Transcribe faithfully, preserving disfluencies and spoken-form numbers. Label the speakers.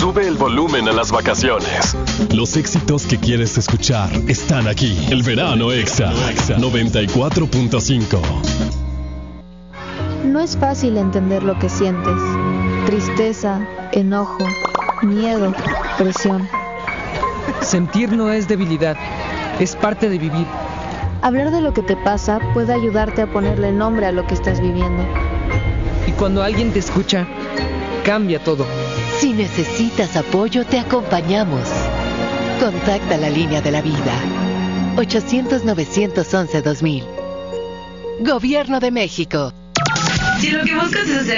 Speaker 1: Sube el volumen a las vacaciones. Los éxitos que quieres escuchar están aquí. El verano Exa noventa y cuatro punto cinco.
Speaker 2: No es fácil entender lo que sientes. Tristeza, enojo, miedo, presión.
Speaker 3: Sentir no es debilidad, es parte de vivir.
Speaker 2: Hablar de lo que te pasa puede ayudarte a ponerle nombre a lo que estás viviendo.
Speaker 3: Y cuando alguien te escucha, cambia todo.
Speaker 4: Si necesitas apoyo, te acompañamos. Contacta la línea de la vida. ochocientos, novecientos once, dos mil. Gobierno de México.
Speaker 5: Si lo que buscas es hacer